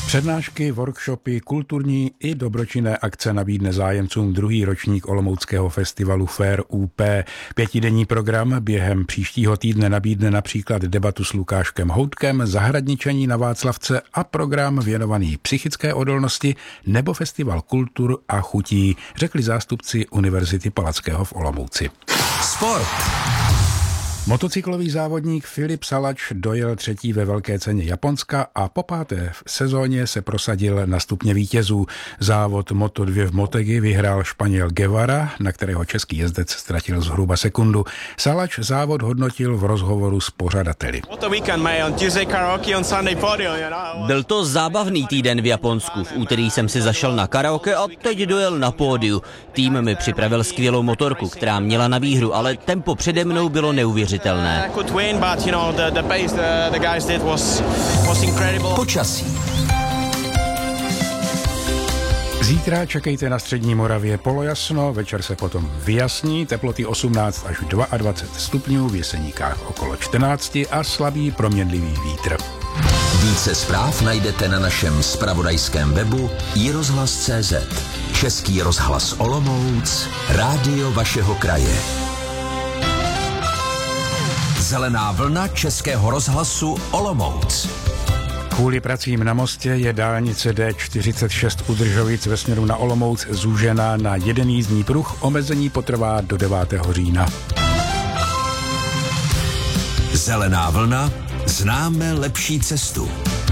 Přednášky, workshopy, kulturní i dobročinné akce nabídne zájemcům druhý ročník olomouckého festivalu Fair UP. 5denní program během příštího týdne nabídne například debatu s Lukáškem Houtkem, zahradničení na Václavce a program věnovaný psychické odolnosti nebo festival kultur a chutí, řekli zástupci Univerzity Palackého v Olomouci. Sport. Motocyklový závodník Filip Salač dojel třetí ve velké ceně Japonska a po páté v sezóně se prosadil na stupně vítězů. Závod Moto2 v Motegi vyhrál Španěl Guevara, na kterého český jezdec ztratil zhruba sekundu. Salač závod hodnotil v rozhovoru s pořadateli. Byl to zábavný týden v Japonsku. V úterý jsem si zašel na karaoke a teď dojel na pódiu. Tým mi připravil skvělou motorku, která měla na výhru, ale tempo přede mnou bylo neuvěřitelné. Počasí. Zítra čekejte na střední Moravě polojasno, večer se potom vyjasní, teploty 18 až 22 stupňů, v Jeseníkách okolo 14 a slabý proměnlivý vítr. Více zpráv najdete na našem zpravodajském webu iRozhlas.cz. Český rozhlas Olomouc, rádio vašeho kraje. Zelená vlna Českého rozhlasu Olomouc. Kvůli pracím na mostě je dálnice D46 u Držovic ve směru na Olomouc zúžena na jeden jízdní pruh. Omezení potrvá do 9. října. Zelená vlna. Známe lepší cestu.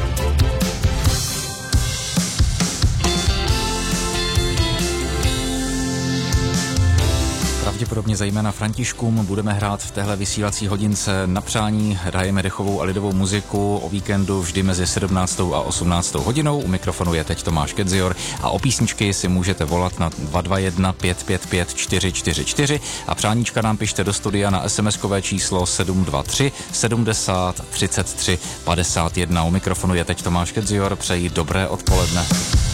Pravděpodobně zejména Františkům budeme hrát v téhle vysílací hodince na přání. Hrajeme dechovou a lidovou muziku o víkendu vždy mezi 17. a 18. hodinou. U mikrofonu je teď Tomáš Kedzior a o písničky si můžete volat na 221 555 444 a přáníčka nám pište do studia na SMS-kové číslo 723 70 33 51. U mikrofonu je teď Tomáš Kedzior. Přeji dobré odpoledne.